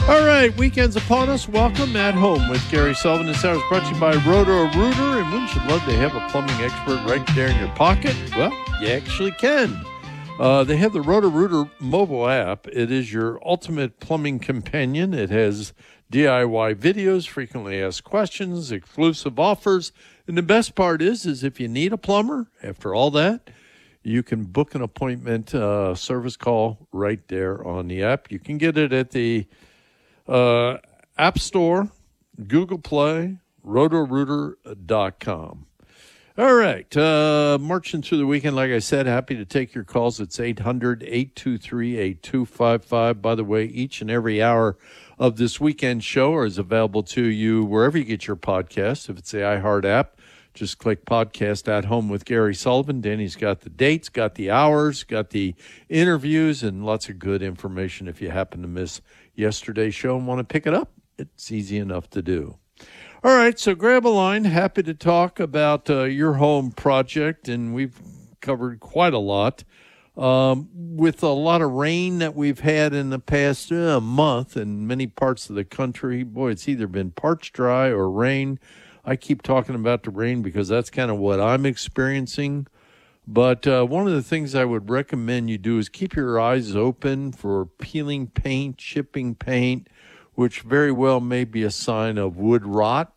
All right, weekend's upon us. Welcome At Home with Gary Sullivan. This hour is brought to you by Roto-Rooter, and wouldn't you love to have a plumbing expert right there in your pocket? Well, you actually can. They have the Roto-Rooter mobile app. It is your ultimate plumbing companion. It has DIY videos, frequently asked questions, exclusive offers, and the best part is if you need a plumber, after all that, you can book an appointment, service call right there on the app. You can get it at the App Store, Google Play, rotorooter.com. All right, marching through the weekend, like I said, happy to take your calls. It's 800-823-8255. By the way, each and every hour of this weekend show is available to you wherever you get your podcasts. If it's the iHeart app, just click Podcast at Home with Gary Sullivan. Danny's got the dates, got the hours, got the interviews, and lots of good information if you happen to miss yesterday's show and want to pick it up. It's easy enough to do. All right, so grab a line. Happy to talk about your home project, and we've covered quite a lot. With a lot of rain that we've had in the past month in many parts of the country, boy, it's either been parched dry or rain. I keep talking about the rain because that's kind of what I'm experiencing. But one of the things I would recommend you do is keep your eyes open for peeling paint, chipping paint, which very well may be a sign of wood rot.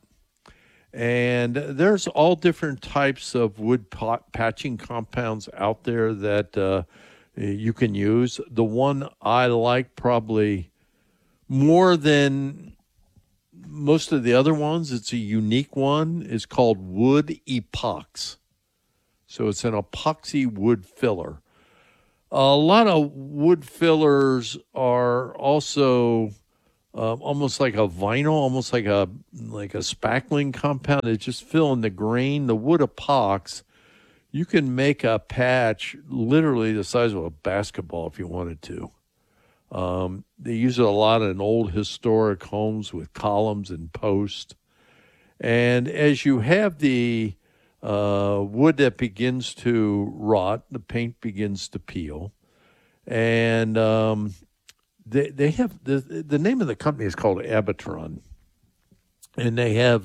And there's all different types of wood patching compounds out there that you can use. The one I like probably more than most of the other ones, it's a unique one, is called Wood Epox. So it's an epoxy wood filler. A lot of wood fillers are also almost like a vinyl, almost like a spackling compound. They just fill in the grain. The Wood Epox, you can make a patch literally the size of a basketball if you wanted to. They use it a lot in old historic homes with columns and posts. And as you have the wood that begins to rot, the paint begins to peel. And they have the name of the company is called Abitron. And they have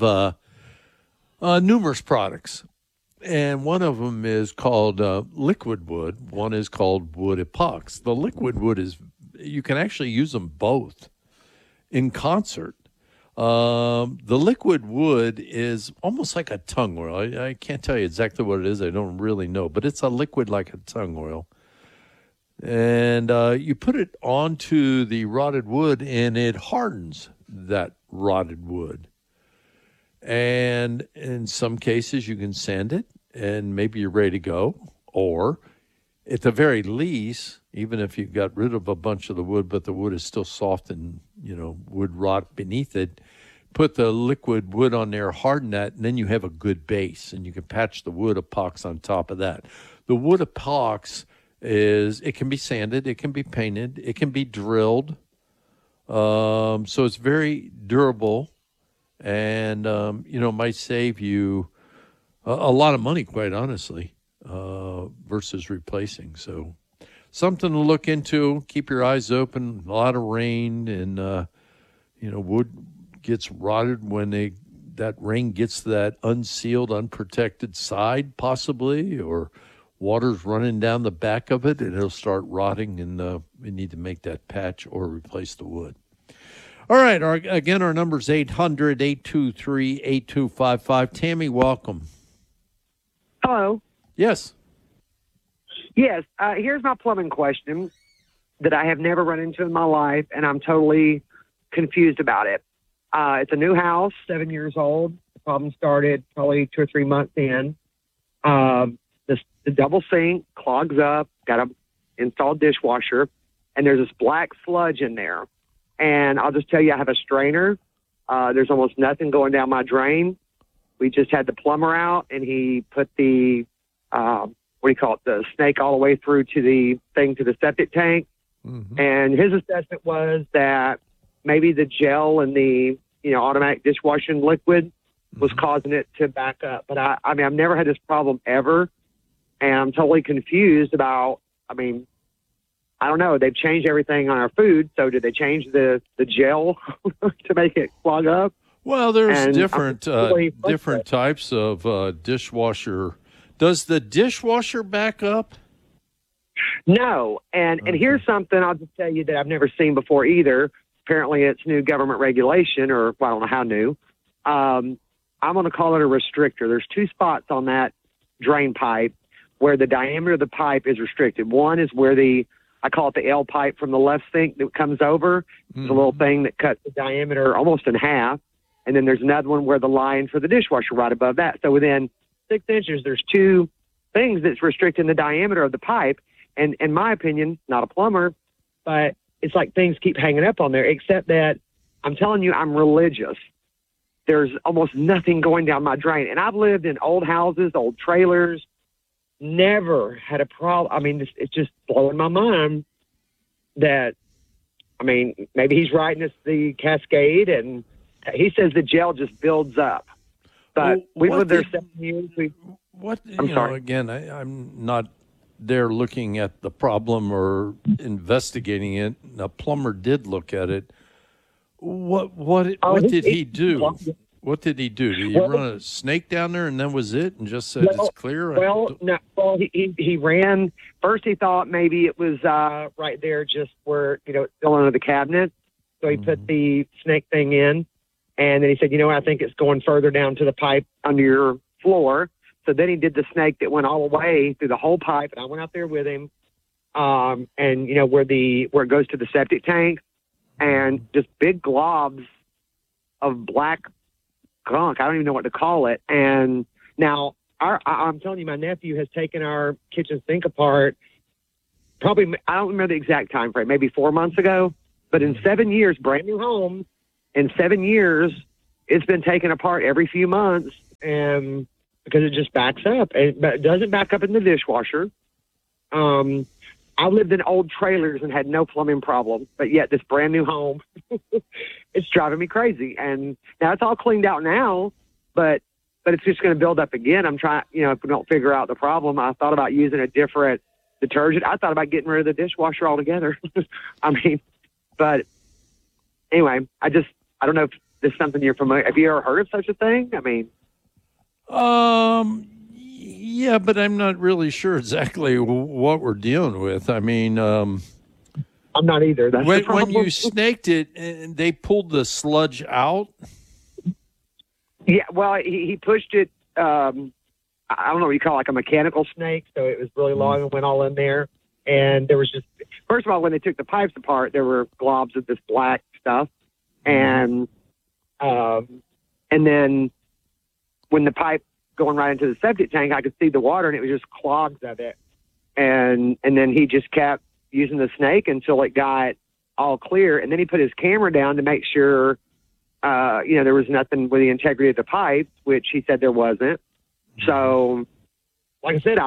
numerous products. And one of them is called liquid wood. One is called Wood Epox. The liquid wood is, you can actually use them both in concert. The liquid wood is almost like a tung oil. I can't tell you exactly what it is. I don't really know, but it's a liquid like a tung oil. And you put it onto the rotted wood, and it hardens that rotted wood. And in some cases, you can sand it, and maybe you're ready to go. Or, at the very least, even if you've got rid of a bunch of the wood, but the wood is still soft and, wood rot beneath it, put the liquid wood on there, harden that, and then you have a good base, and you can patch the Wood Epox on top of that. The Wood Epox it can be sanded, it can be painted, it can be drilled. So it's very durable and, might save you a lot of money, quite honestly, versus replacing. So something to look into. Keep your eyes open. A lot of rain and, wood gets rotted when that rain gets to that unsealed, unprotected side possibly, or water's running down the back of it, and it'll start rotting, and we need to make that patch or replace the wood. All right. Our number is 800-823-8255. Tammy, welcome. Hello. Yes. Yes. Here's my plumbing question that I have never run into in my life, and I'm totally confused about it. It's a new house, 7 years old. The problem started probably 2 or 3 months in. The double sink clogs up, got an installed dishwasher, and there's this black sludge in there. And I'll just tell you, I have a strainer. There's almost nothing going down my drain. We just had the plumber out, and he put the, the snake all the way through to the septic tank. Mm-hmm. And his assessment was that maybe the gel and the, automatic dishwashing liquid was causing it to back up. But I've never had this problem ever. And I'm totally confused about, I don't know. They've changed everything on our food. So did they change the gel to make it clog up? Well, there's And different types of dishwasher. Does the dishwasher back up? No. And here's something I'll just tell you that I've never seen before either. Apparently it's new government regulation, or well, I don't know how new. I'm going to call it a restrictor. There's two spots on that drain pipe where the diameter of the pipe is restricted. One is where I call it the L pipe from the left sink that comes over. It's a little thing that cuts the diameter almost in half. And then there's another one where the line for the dishwasher right above that. So within 6 inches, there's two things that's restricting the diameter of the pipe. And in my opinion, not a plumber, but it's like things keep hanging up on there, except that I'm telling you, I'm religious. There's almost nothing going down my drain. And I've lived in old houses, old trailers, never had a problem. I mean, it's just blowing my mind that, I mean, maybe he's right and it's the Cascade, and he says the gel just builds up. But we've lived there 7 years. I'm sorry. Again, I'm not there looking at the problem or investigating it. A plumber did look at it. What did he do? What did he do? Did he run a snake down there and then was it and just said it's clear? No. Well, he ran. First he thought maybe it was right there just where, it's still under the cabinet. So he put the snake thing in. And then he said, I think it's going further down to the pipe under your floor. So then he did the snake that went all the way through the whole pipe. And I went out there with him. And, where it goes to the septic tank, and just big globs of black gunk. I don't even know what to call it. And now I'm telling you, my nephew has taken our kitchen sink apart. Probably, I don't remember the exact time frame, maybe 4 months ago, but in 7 years, brand new home, in 7 years, it's been taken apart every few months, and because it just backs up. But it doesn't back up in the dishwasher. I lived in old trailers and had no plumbing problem, but yet this brand new home, it's driving me crazy. And now it's all cleaned out now, but it's just going to build up again. I'm trying, if we don't figure out the problem, I thought about using a different detergent. I thought about getting rid of the dishwasher altogether. But anyway, I don't know if this is something you're familiar. Have you ever heard of such a thing? Yeah, but I'm not really sure exactly what we're dealing with. I'm not either. That's when you snaked it, and they pulled the sludge out. Yeah, well, he pushed it. I don't know what you call it, like a mechanical snake. So it was really long and went all in there. And there was just, first of all, when they took the pipes apart, there were globs of this black stuff, and then when the pipe going right into the septic tank, I could see the water, and it was just clogs of it. And then he just kept using the snake until it got all clear. And then he put his camera down to make sure, there was nothing with the integrity of the pipes, which he said there wasn't. So, like I said,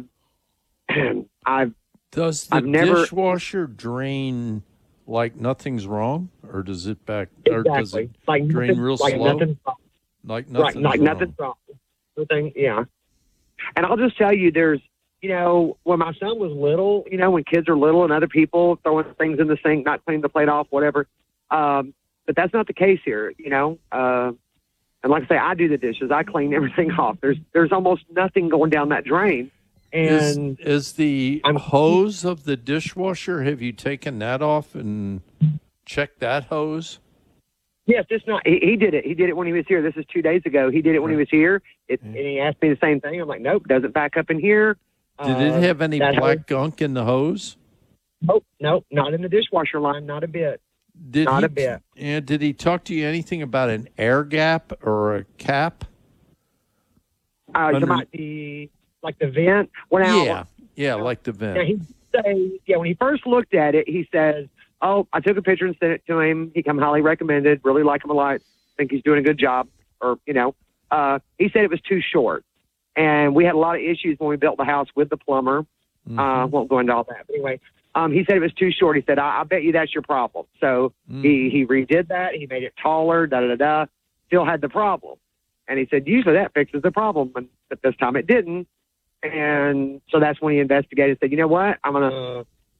Does the dishwasher drain like nothing's wrong, or does it or does it drain real slow? Like nothing's wrong. Yeah. And I'll just tell you, there's, when my son was little, when kids are little and other people throwing things in the sink, not cleaning the plate off, whatever. But that's not the case here, and like I say, I do the dishes. I clean everything off. There's almost nothing going down that drain. And is the hose of the dishwasher, have you taken that off and checked that hose? Yes, it's not. He did it. He did it when he was here. This is 2 days ago. He did it when he was here. And he asked me the same thing. I'm like, nope, doesn't back up in here. Did it have any black gunk in the hose? Nope, not in the dishwasher line, not a bit. Not a bit. And did he talk to you anything about an air gap or a cap? You might be like the vent. Yeah, like the vent. When he first looked at it, he says, "Oh, I took a picture and sent it to him. He come highly recommended. Really like him a lot. Think he's doing a good job." Or he said it was too short, and we had a lot of issues when we built the house with the plumber. Won't go into all that, but anyway, he said it was too short. He said, "I bet you that's your problem." So he redid that. He made it taller. Still had the problem, and he said usually that fixes the problem, but this time it didn't. And so that's when he investigated and said, "You know what? I'm gonna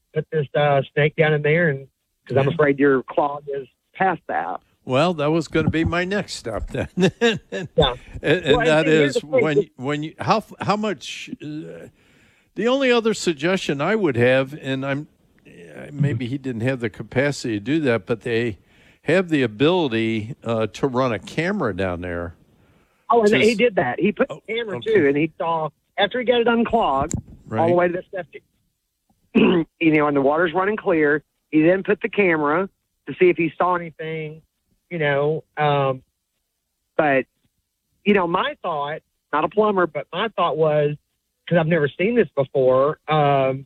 put this snake down in there, and because I'm afraid your clog is past that. Well, that was going to be my next stop then. Yeah. and Well, that here's is the thing. when you how much. The only other suggestion I would have, and maybe he didn't have the capacity to do that, but they have the ability to run a camera down there. Oh, and he did that. He put the camera too, and he saw after he got it unclogged all the way to the septic. And the water's running clear. He then put the camera to see if he saw anything. But my thought, not a plumber, but my thought was, because I've never seen this before. The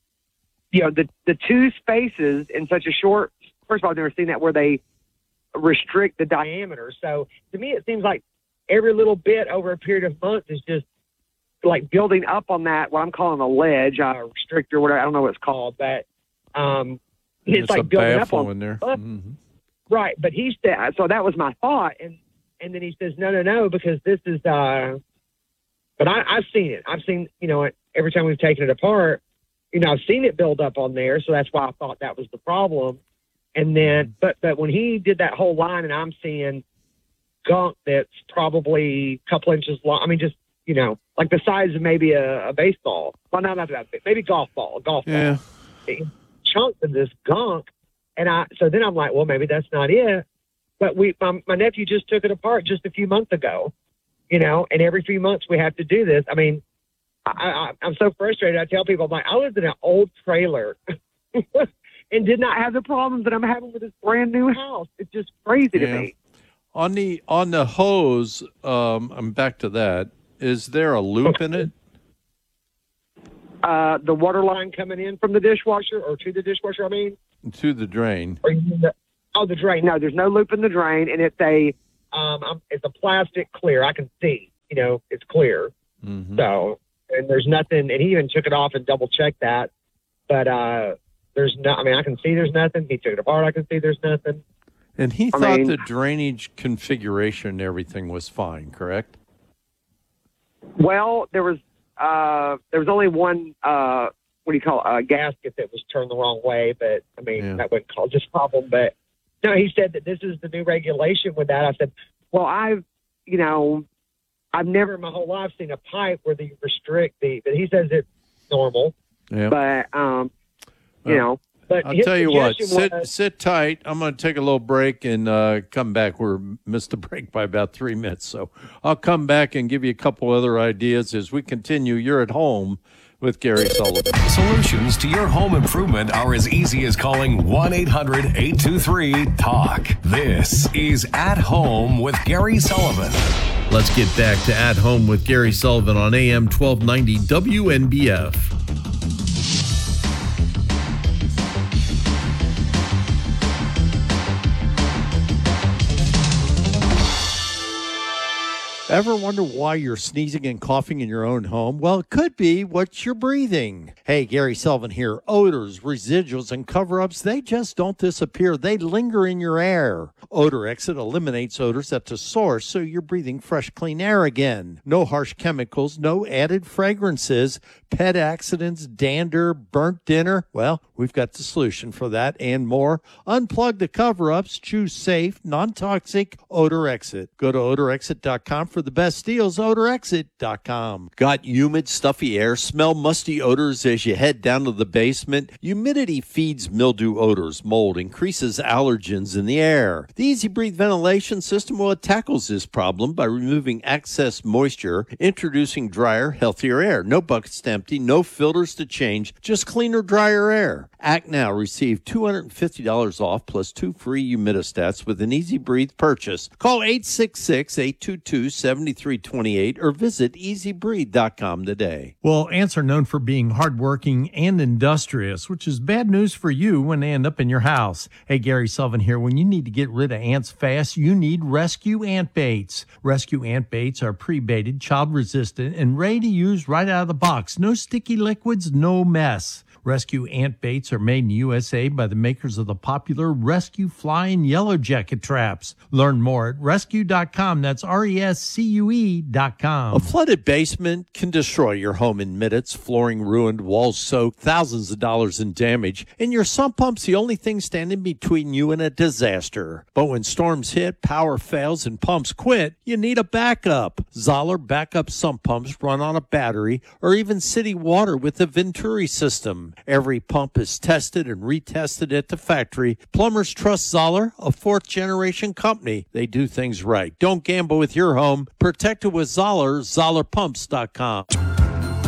two spaces in such a short. First of all, I've never seen that where they restrict the diameter. So to me, it seems like every little bit over a period of months is just like building up on that, what I'm calling a ledge, a restrictor, whatever. I don't know what it's called, but it's like building up on in there. Mm-hmm. Right. But he said, so that was my thought. And then he says, no, because this is, but I've seen it. I've seen, every time we've taken it apart, I've seen it build up on there. So that's why I thought that was the problem. And then, but when he did that whole line, and I'm seeing gunk that's probably a couple inches long. I mean, just, like the size of maybe a baseball. Well, no, not that big. Maybe golf ball. Yeah. Chunks of this gunk. And so then I'm like, well, maybe that's not it. But my nephew just took it apart just a few months ago, and every few months we have to do this. I mean, I'm so frustrated. I tell people, I'm like, I lived in an old trailer and did not have the problems that I'm having with this brand new house. It's just crazy to me. On the hose, I'm back to that. Is there a loop in it? The water line coming in from the dishwasher or to the dishwasher, I mean? To the drain. Or you mean the drain. No, there's no loop in the drain, and it's a plastic clear. I can see, it's clear. Mm-hmm. So, and there's nothing, and he even took it off and double checked that. But there's no, I mean, I can see there's nothing. He took it apart. I can see there's nothing. And he thought the drainage configuration and everything was fine, correct? Well, there was only one, gasket that was turned the wrong way, but I mean, that wouldn't cause this problem. But no, he said that this is the new regulation with that. I said, well, I've never in my whole life seen a pipe where they restrict but he says it's normal. Yeah. But, but I'll tell you what, sit tight. I'm going to take a little break and come back. We're missed the break by about 3 minutes. So I'll come back and give you a couple other ideas as we continue. You're at home with Gary Sullivan. Solutions to your home improvement are as easy as calling 1-800-823-TALK. This is At Home with Gary Sullivan. Let's get back to At Home with Gary Sullivan on AM 1290 WNBF. Ever wonder why you're sneezing and coughing in your own home? Well, it could be what you're breathing. Hey, Gary Sullivan here. Odors, residuals, and cover-ups, they just don't disappear. They linger in your air. Odor Exit eliminates odors at the source, so you're breathing fresh, clean air again. No harsh chemicals, no added fragrances, pet accidents, dander, burnt dinner. Well, we've got the solution for that and more. Unplug the cover-ups. Choose safe, non-toxic Odor Exit. Go to odorexit.com for the best deals. odorexit.com. Got humid, stuffy air? Smell musty odors as you head down to the basement? Humidity feeds mildew odors. Mold increases allergens in the air. The Easy Breathe ventilation system, well, it tackles this problem by removing excess moisture, introducing drier, healthier air. No buckets to empty, no filters to change, just cleaner, drier air. Act now. Receive $250 off plus 2 free humidistats with an Easy Breathe purchase. Call 866-822-7328 or visit easybreathe.com today. Well, ants are known for being hardworking and industrious, which is bad news for you when they end up in your house. Hey, Gary Sullivan here. When you need to get rid of ants fast, you need Rescue Ant Baits. Rescue Ant Baits are pre-baited, child-resistant, and ready to use right out of the box. No sticky liquids, no mess. Rescue ant baits are made in the USA by the makers of the popular Rescue Fly and Yellow Jacket traps. Learn more at rescue.com. That's RESCUE.com. A flooded basement can destroy your home in minutes. Flooring ruined, walls soaked, thousands of dollars in damage, and your sump pump's the only thing standing between you and a disaster. But when storms hit, power fails, and pumps quit, you need a backup. Zoller backup sump pumps run on a battery or even city water with the Venturi system. Every pump is tested and retested at the factory. Plumbers trust Zoller, a fourth-generation company. They do things right. Don't gamble with your home. Protect it with Zoller, ZollerPumps.com.